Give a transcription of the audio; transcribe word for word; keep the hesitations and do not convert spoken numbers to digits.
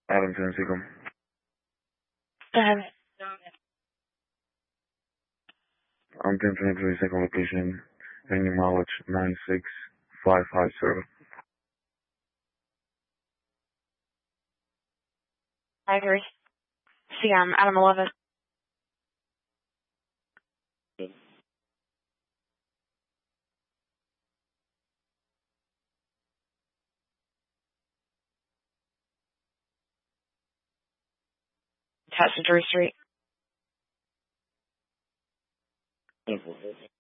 Adam Tennessee. Go ahead. I'm ten twenty-three, second location, venue mileage nine six five five zero. I agree. See, um, Adam eleven. Attached to Drew Street.